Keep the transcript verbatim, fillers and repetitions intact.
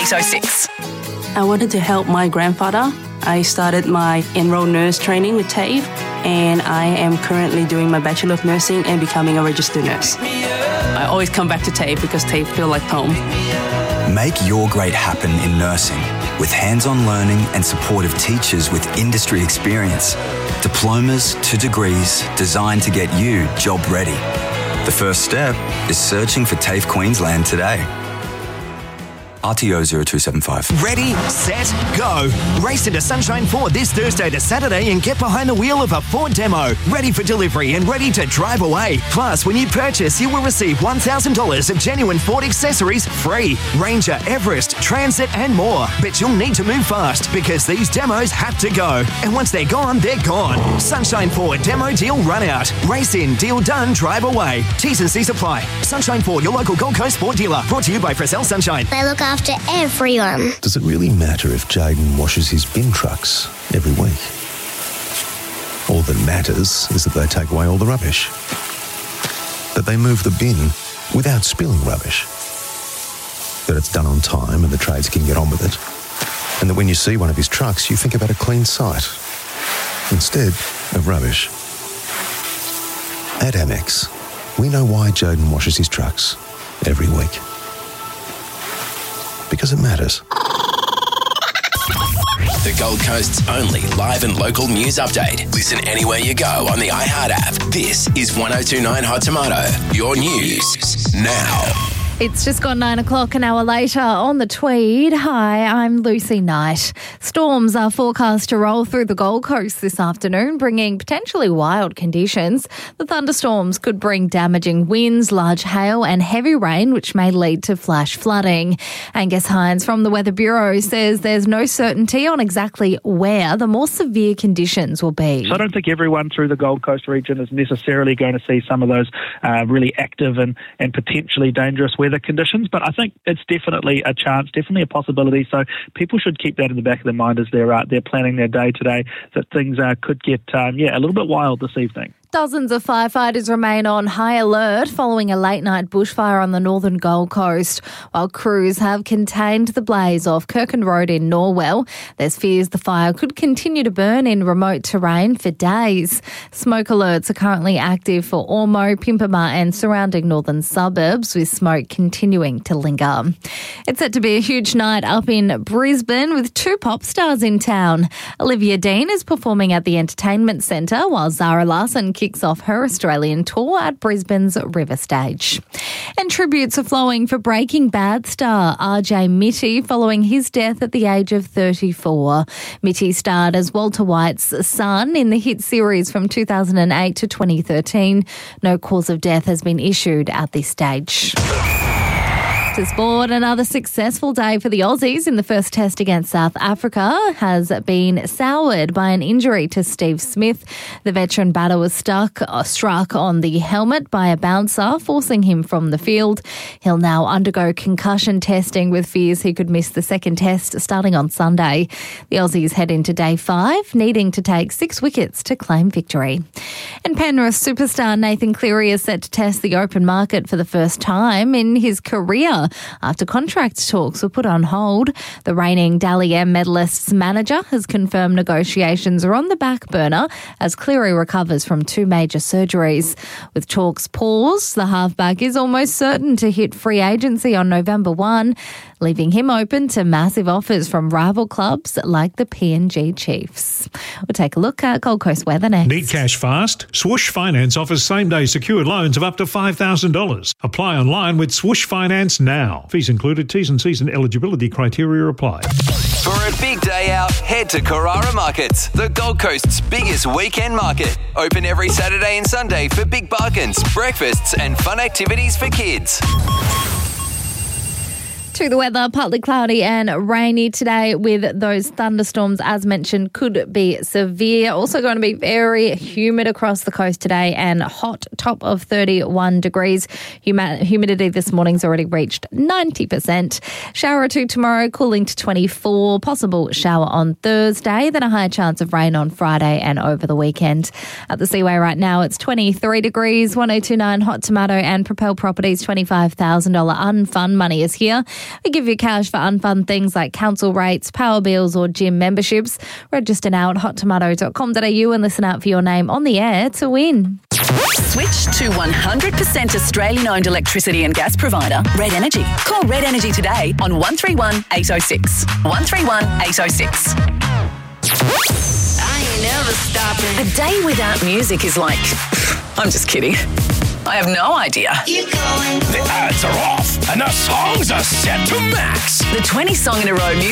eight oh six. I wanted to help my grandfather. I started my enrolled nurse training with TAFE, and I am currently doing my Bachelor of Nursing and becoming a registered nurse. I always come back to TAFE because TAFE feels like home. Make your great happen in nursing with hands-on learning and supportive teachers with industry experience. Diplomas to degrees designed to get you job ready. The first step is searching for TAFE Queensland today. R T O zero two seven five. Ready, set, go. Race into Sunshine Ford this Thursday to Saturday and get behind the wheel of a Ford demo. Ready for delivery and ready to drive away. Plus, when you purchase, you will receive one thousand dollars of genuine Ford accessories free. Ranger, Everest, Transit and more. But you'll need to move fast because these demos have to go. And once they're gone, they're gone. Sunshine Ford demo deal run out. Race in, deal done, drive away. T's and C's apply. Sunshine Ford, your local Gold Coast Ford dealer. Brought to you by Fresel Sunshine. They look after everyone. Does it really matter if Jaden washes his bin trucks every week? All that matters is that they take away all the rubbish. That they move the bin without spilling rubbish. That it's done on time and the trades can get on with it. And that when you see one of his trucks, you think about a clean site instead of rubbish. At Amex, we know why Jaden washes his trucks every week. Because it matters. The Gold Coast's only live and local news update. Listen anywhere you go on the iHeart app. This is one oh two point nine Hot Tomato. Your news now. It's just gone nine o'clock, an hour later on the Tweed. Hi, I'm Lucy Knight. Storms are forecast to roll through the Gold Coast this afternoon, bringing potentially wild conditions. The thunderstorms could bring damaging winds, large hail and heavy rain, which may lead to flash flooding. Angus Hines from the Weather Bureau says there's no certainty on exactly where the more severe conditions will be. So I don't think everyone through the Gold Coast region is necessarily going to see some of those uh, really active and, and potentially dangerous weather conditions, but I think it's definitely a chance, definitely a possibility. So people should keep that in the back of their mind as they're uh, they're planning their day today. That things uh, could get um, yeah a little bit wild this evening. Dozens of firefighters remain on high alert following a late-night bushfire on the northern Gold Coast, while crews have contained the blaze off Kirkin Road in Norwell. There's fears the fire could continue to burn in remote terrain for days. Smoke alerts are currently active for Ormo, Pimpama and surrounding northern suburbs, with smoke continuing to linger. It's set to be a huge night up in Brisbane with two pop stars in town. Olivia Dean is performing at the Entertainment Centre, while Zara Larsson kicks off her Australian tour at Brisbane's River Stage. And tributes are flowing for Breaking Bad star R J Mitty following his death at the age of thirty-four. Mitty starred as Walter White's son in the hit series from two thousand eight to twenty thirteen. No cause of death has been issued at this stage. To sport, another successful day for the Aussies in the first test against South Africa has been soured by an injury to Steve Smith. The veteran batter was stuck, uh, struck on the helmet by a bouncer, forcing him from the field. He'll now undergo concussion testing with fears he could miss the second test starting on Sunday. The Aussies head into day five, needing to take six wickets to claim victory. And Penrith superstar Nathan Cleary is set to test the open market for the first time in his career after contract talks were put on hold. The reigning Dally M medalist's manager has confirmed negotiations are on the back burner as Cleary recovers from two major surgeries. With talks paused, the halfback is almost certain to hit free agency on November first, leaving him open to massive offers from rival clubs like the P N G Chiefs. We'll take a look at Gold Coast weather next. Need cash fast? Swoosh Finance offers same-day secured loans of up to five thousand dollars. Apply online with Swoosh Finance now. Fees included, T's and C's and eligibility criteria apply. For a big day out, head to Carrara Markets, the Gold Coast's biggest weekend market. Open every Saturday and Sunday for big bargains, breakfasts and fun activities for kids. To the weather, partly cloudy and rainy today with those thunderstorms, as mentioned, could be severe. Also going to be very humid across the coast today and hot, top of thirty-one degrees. Humi- humidity this morning's already reached ninety percent. Shower or two tomorrow, cooling to twenty-four. Possible shower on Thursday, then a higher chance of rain on Friday and over the weekend. At the Seaway right now, it's twenty-three degrees, one oh two point nine Hot Tomato and Propel Properties twenty-five thousand dollars unfund money is here. We give you cash for unfun things like council rates, power bills or gym memberships. Register now at hot tomato dot com dot a u and listen out for your name on the air to win. Switch to one hundred percent Australian-owned electricity and gas provider, Red Energy. Call Red Energy today on one three one, eight oh six. one three one, eight oh six. I ain't never stopping. A day without music is like... I'm just kidding. I have no idea. Keep going. The ads are off and the songs are set to max. The twenty song in a row music